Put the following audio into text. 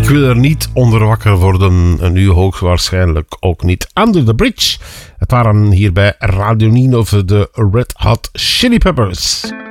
wil er niet onder wakker worden. En nu hoogstwaarschijnlijk ook niet. Under the Bridge. Het waren hier bij Radio Nino de Red Hot Chili Peppers.